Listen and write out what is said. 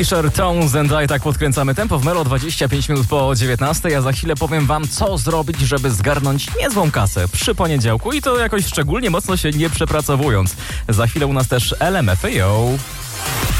Fisher, Tones and I, tak podkręcamy tempo w Melo 25 minut po 19. Ja za chwilę powiem wam, co zrobić, żeby zgarnąć niezłą kasę przy poniedziałku i to jakoś szczególnie mocno się nie przepracowując. Za chwilę u nas też LMFAO.